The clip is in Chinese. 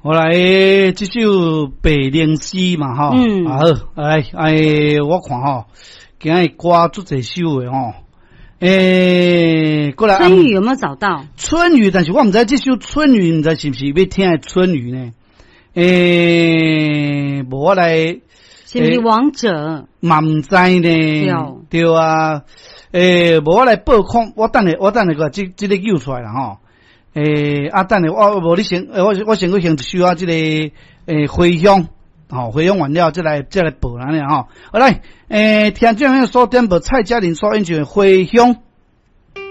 我来这首白灵诗嘛吼，好，来，我看吼，今日歌足侪首的吼，过来。 春雨有没有找到？ 春雨，但是我唔知这首春雨，唔知是不是要听的春雨呢？无我来。 是不是王者？ 嘛唔知呢，对啊，无我来报看，我等下个这个揪出来啦吼，等下我无你先，我先去先收下这个回乡，回乡完了再来报啦呢吼，好来，听众朋友所点播蔡嘉玲所演唱的回乡。